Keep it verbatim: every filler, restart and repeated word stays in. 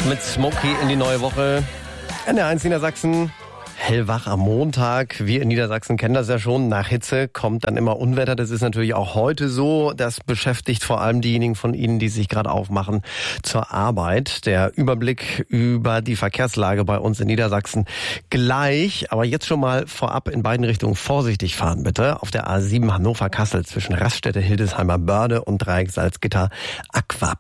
mit Smokey in die neue Woche. N R eins Niedersachsen. Hellwach am Montag. Wir in Niedersachsen kennen das ja schon. Nach Hitze kommt dann immer Unwetter. Das ist natürlich auch heute so. Das beschäftigt vor allem diejenigen von Ihnen, die sich gerade aufmachen zur Arbeit. Der Überblick über die Verkehrslage bei uns in Niedersachsen gleich. Aber jetzt schon mal vorab in beiden Richtungen vorsichtig fahren, bitte. Auf der A sieben Hannover-Kassel zwischen Raststätte Hildesheimer Börde und Dreieck Salzgitter Aqua